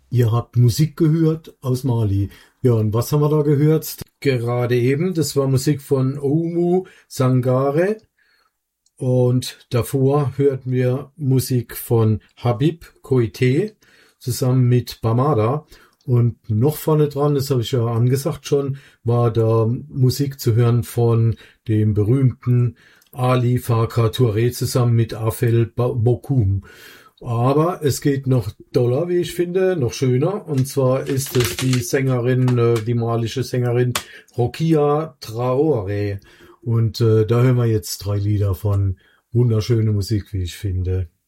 Ihr habt Musik gehört aus Mali. Ja, und was haben wir da gehört? Gerade eben, das war Musik von Oumou Sangare. Und davor hörten wir Musik von Habib Koité zusammen mit Bamada. Und noch vorne dran, das habe ich ja angesagt schon, war da Musik zu hören von dem berühmten Ali Farka Touré zusammen mit Afel Bokoum. Aber es geht noch doller, wie ich finde, noch schöner. Und zwar ist es die Sängerin, die malische Sängerin Rokia Traoré. Und da hören wir jetzt 3 Lieder von wunderschöne Musik, wie ich finde.